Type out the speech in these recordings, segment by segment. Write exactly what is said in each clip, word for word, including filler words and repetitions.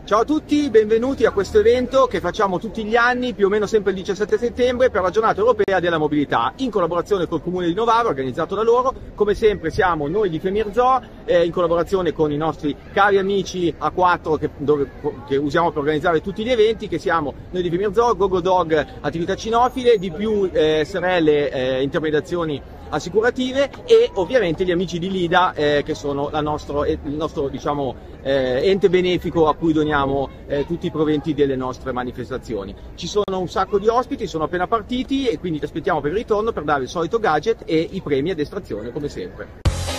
Ciao a tutti, benvenuti a questo evento che facciamo tutti gli anni, più o meno sempre il diciassette settembre, per la giornata europea della mobilità, in collaborazione col Comune di Novara, organizzato da loro. Come sempre siamo noi di Femirzo, eh, in collaborazione con i nostri cari amici A quattro che, dove, che usiamo per organizzare tutti gli eventi, che siamo noi di Femirzo, GoGoDog attività cinofile, di più eh, S R L eh, intermediazioni assicurative e ovviamente gli amici di Lida eh, che sono la nostro, il nostro diciamo, eh, ente benefico a cui doniamo eh, tutti i proventi delle nostre manifestazioni. Ci sono un sacco di ospiti, sono appena partiti e quindi ti aspettiamo per il ritorno per dare il solito gadget e i premi ad estrazione come sempre.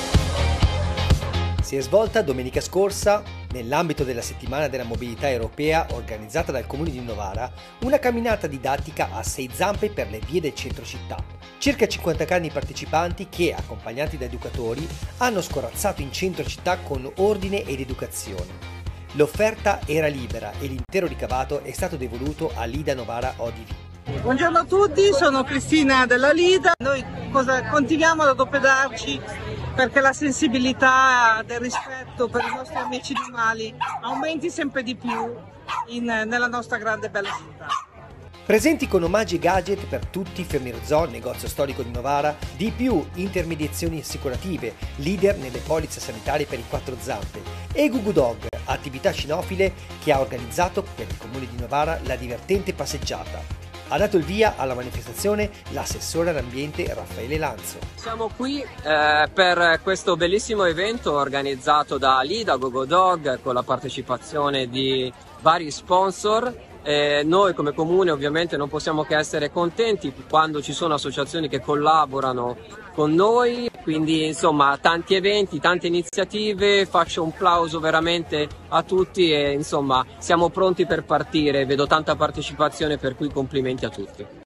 Si è svolta domenica scorsa, nell'ambito della settimana della mobilità europea organizzata dal Comune di Novara, una camminata didattica a sei zampe per le vie del centro città. Circa cinquanta cani partecipanti che, accompagnati da educatori, hanno scorazzato in centro città con ordine ed educazione. L'offerta era libera e l'intero ricavato è stato devoluto a Lida Novara O D V. Buongiorno a tutti, sono Cristina della Lida. Noi cosa, continuiamo ad adoperarci perché la sensibilità del rispetto per i nostri amici animali aumenti sempre di più in, nella nostra grande e bella città. Presenti con omaggi e gadget per tutti Femirzo, negozio storico di Novara, di più intermediazioni assicurative, leader nelle polizze sanitarie per i quattro zampe, e GoGoDog, attività cinofile che ha organizzato per il Comune di Novara la divertente passeggiata. Ha dato il via alla manifestazione l'assessore all'ambiente Raffaele Lanzo. Siamo qui eh, per questo bellissimo evento organizzato da Lida, GoGoDog, con la partecipazione di vari sponsor. Eh, noi come comune ovviamente non possiamo che essere contenti quando ci sono associazioni che collaborano con noi, quindi insomma tanti eventi, tante iniziative, faccio un plauso veramente a tutti e insomma siamo pronti per partire, vedo tanta partecipazione per cui complimenti a tutti.